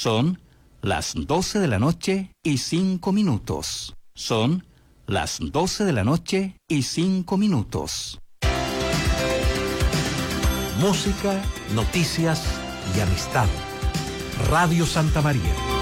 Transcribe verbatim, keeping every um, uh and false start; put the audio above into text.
Son las doce de la noche y cinco minutos. Son las doce de la noche y cinco minutos. Música, noticias y amistad. Radio Santa María.